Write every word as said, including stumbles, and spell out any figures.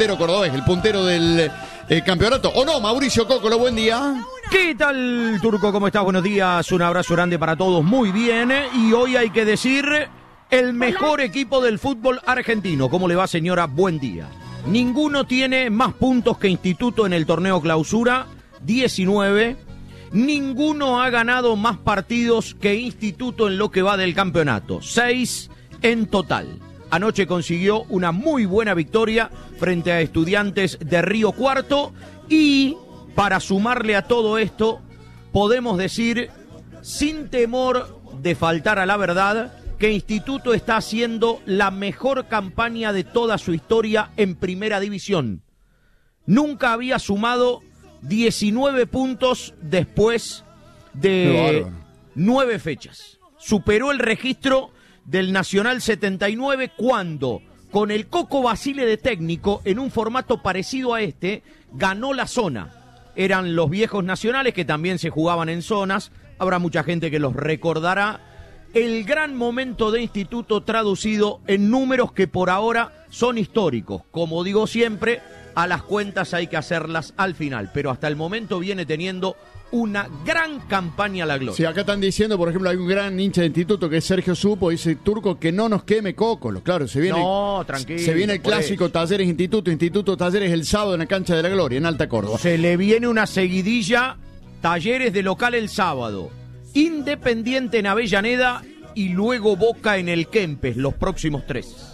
puntero cordobés, el puntero del eh, campeonato. ¿O no, Mauricio Cocolo, buen día? ¿Qué tal, Turco? ¿Cómo estás? Buenos días, un abrazo grande para todos, muy bien. Y hoy hay que decir, el mejor equipo del fútbol argentino. ¿Cómo le va, señora? Buen día. Ninguno tiene más puntos que Instituto en el torneo Clausura, diecinueve. Ninguno ha ganado más partidos que Instituto en lo que va del campeonato, seis en total. Anoche consiguió una muy buena victoria frente a Estudiantes de Río Cuarto y para sumarle a todo esto podemos decir, sin temor de faltar a la verdad, que Instituto está haciendo la mejor campaña de toda su historia en Primera División. Nunca había sumado diecinueve puntos después de nueve fechas. Superó el registro del Nacional setenta y nueve cuando, con el Coco Basile de técnico, en un formato parecido a este, ganó la zona. Eran los viejos nacionales que también se jugaban en zonas. Habrá mucha gente que los recordará. El gran momento de Instituto traducido en números que por ahora son históricos. Como digo siempre, a las cuentas hay que hacerlas al final, pero hasta el momento viene teniendo una gran campaña a la gloria. Sí, acá están diciendo, por ejemplo, hay un gran hincha de Instituto que es Sergio Supo, dice Turco, que no nos queme Cocolo. Claro, se viene, no, tranquilo, se viene el clásico eso. Talleres Instituto, Instituto Talleres el sábado en la cancha de la Gloria, en Alta Córdoba. Se le viene una seguidilla, Talleres de local el sábado, Independiente en Avellaneda y luego Boca en el Kempes, los próximos tres.